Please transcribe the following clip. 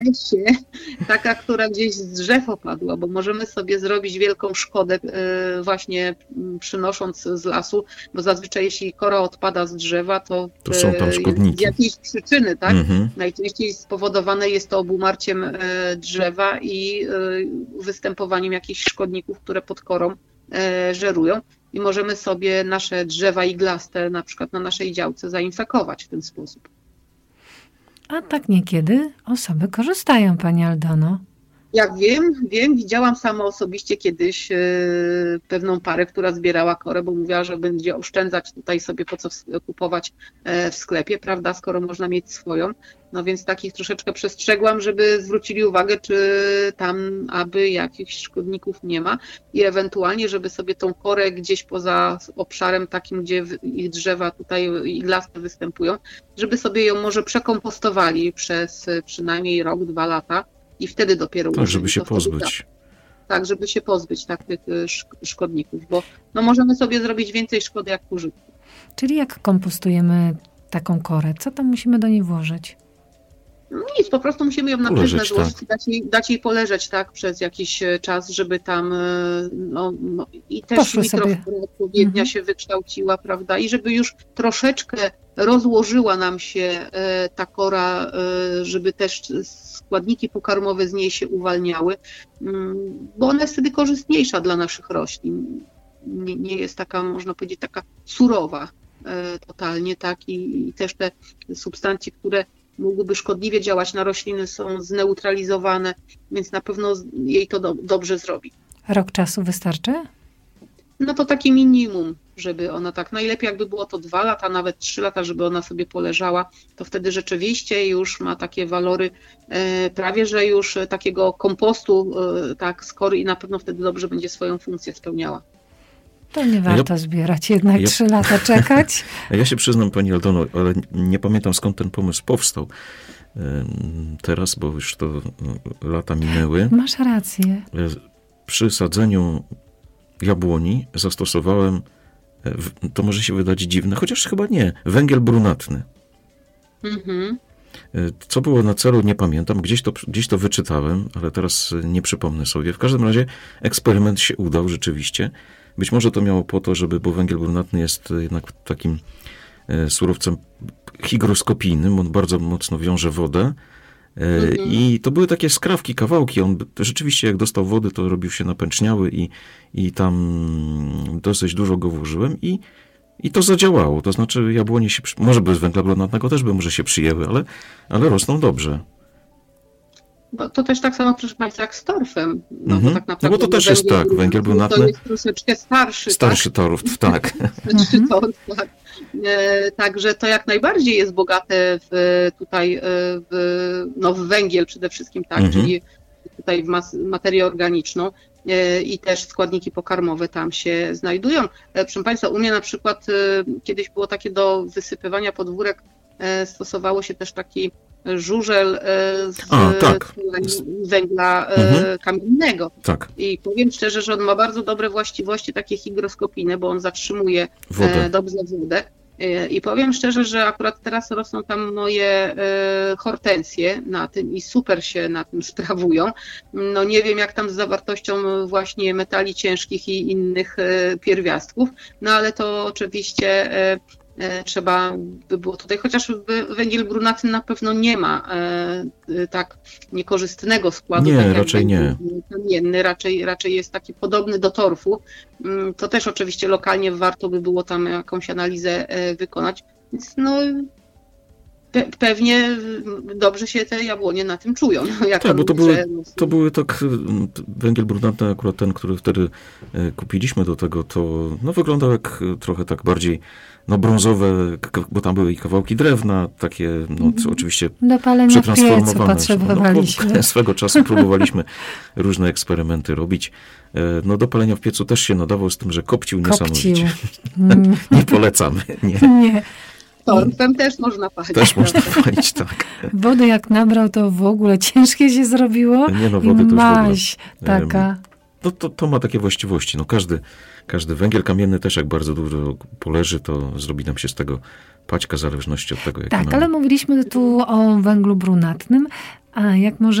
się, taka, która gdzieś z drzew opadła, bo możemy sobie zrobić wielką szkodę właśnie przynosząc z lasu, bo zazwyczaj jeśli kora odpada z drzewa, to są tam szkodniki. Z jakiejś przyczyny, tak? Najczęściej spowodowane jest to obumarciem drzewa i występowaniem jakichś szkodników, które pod korą żerują. I możemy sobie nasze drzewa iglaste, na przykład na naszej działce, zainfekować w ten sposób. A tak niekiedy osoby korzystają, pani Aldono. Jak wiem, widziałam sama osobiście kiedyś pewną parę, która zbierała korę, bo mówiła, że będzie oszczędzać tutaj sobie po co kupować w sklepie, prawda, skoro można mieć swoją. No więc takich troszeczkę przestrzegłam, żeby zwrócili uwagę, czy tam aby jakichś szkodników nie ma i ewentualnie, żeby sobie tą korę gdzieś poza obszarem takim, gdzie ich drzewa tutaj iglaste występują, żeby sobie ją może przekompostowali przez przynajmniej rok, 2 lata. I wtedy dopiero tak, żeby się pozbyć. Tak, żeby się pozbyć tych szkodników, bo no możemy sobie zrobić więcej szkody jak pożytku. Czyli jak kompostujemy taką korę? Co tam musimy do niej włożyć? Nic, po prostu musimy ją na pryzmę złożyć i dać jej poleżeć tak przez jakiś czas, żeby tam i też mikroflora odpowiednia się wykształciła, prawda? I żeby już troszeczkę rozłożyła nam się ta kora, żeby też składniki pokarmowe z niej się uwalniały, bo ona jest wtedy korzystniejsza dla naszych roślin. Nie jest taka, można powiedzieć, taka surowa totalnie, tak? I też te substancje, które mogłyby szkodliwie działać na rośliny, są zneutralizowane, więc na pewno jej to dobrze zrobi. Rok czasu wystarczy? No to takie minimum, żeby ona tak, najlepiej jakby było to 2 lata, nawet 3 lata, żeby ona sobie poleżała, to wtedy rzeczywiście już ma takie walory prawie, że już takiego kompostu tak z kory i na pewno wtedy dobrze będzie swoją funkcję spełniała. To nie warto zbierać, jednak 3 lata czekać. Ja się przyznam, pani Aldono, ale nie pamiętam, skąd ten pomysł powstał teraz, bo już to lata minęły. Masz rację. Przy sadzeniu jabłoni zastosowałem, to może się wydać dziwne, chociaż chyba nie, węgiel brunatny. Co było na celu, nie pamiętam, gdzieś to wyczytałem, ale teraz nie przypomnę sobie. W każdym razie eksperyment się udał rzeczywiście. Być może to miało po to, bo węgiel brunatny jest jednak takim surowcem hygroskopijnym, on bardzo mocno wiąże wodę. I to były takie skrawki, kawałki. On rzeczywiście, jak dostał wody, to robił się napęczniały i tam dosyć dużo go włożyłem i to zadziałało. To znaczy jabłonie się, może bez węgla brunatnego też by może się przyjęły, ale rosną dobrze. Bo to też tak samo, proszę Państwa, jak z torfem. Bo tak naprawdę no bo to też jest tak, węgiel brunatny. To jest troszeczkę starszy. Starszy torf, tak. Starszy torf, tak. Także to jak najbardziej jest bogate w węgiel przede wszystkim, tak, czyli tutaj w materię organiczną i też składniki pokarmowe tam się znajdują. Proszę Państwa, u mnie na przykład kiedyś było takie do wysypywania podwórek, stosowało się też taki żużel z węgla kamiennego. Tak. I powiem szczerze, że on ma bardzo dobre właściwości takie hygroskopijne, bo on zatrzymuje dobrze wodę. I powiem szczerze, że akurat teraz rosną tam moje hortensje na tym i super się na tym sprawują. No nie wiem jak tam z zawartością właśnie metali ciężkich i innych pierwiastków, no ale to oczywiście trzeba by było tutaj, chociaż węgiel brunatny na pewno nie ma tak niekorzystnego składu. Nie, tak raczej nie. Kamienny, raczej jest taki podobny do torfu. To też oczywiście lokalnie warto by było tam jakąś analizę wykonać. Więc pewnie dobrze się te jabłonie na tym czują. Tak, bo to były tak, węgiel brunatny, akurat ten, który wtedy kupiliśmy do tego, to wyglądał jak trochę tak bardziej brązowe, bo tam były i kawałki drewna, takie, co oczywiście przetransformowane. Swego czasu próbowaliśmy różne eksperymenty robić. Do palenia w piecu też się nadawał, z tym, że kopcił niesamowicie. Nie polecamy. Nie. Torfem też można palić. Też można palić, tak. Wody jak nabrał, to w ogóle ciężkie się zrobiło. Wody to maź taka. To ma takie właściwości. Każdy węgiel kamienny też jak bardzo dużo poleży, to zrobi nam się z tego paćka w zależności od tego, jaki mamy. Ale mówiliśmy tu o węglu brunatnym. A jak może